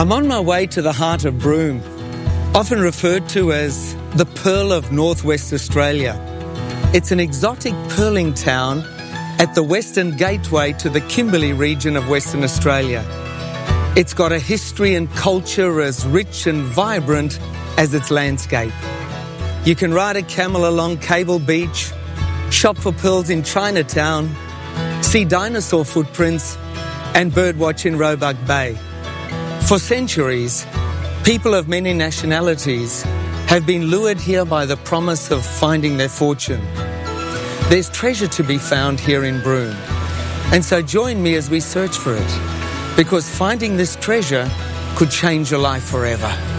I'm on my way to the heart of Broome, often referred to as the Pearl of Northwest Australia. It's an exotic pearling town at the western gateway to the Kimberley region of Western Australia. It's got a history and culture as rich and vibrant as its landscape. You can ride a camel along Cable Beach, shop for pearls in Chinatown, see dinosaur footprints, and birdwatch in Roebuck Bay. For centuries, people of many nationalities have been lured here by the promise of finding their fortune. There's treasure to be found here in Broome, and so join me as we search for it, because finding this treasure could change your life forever.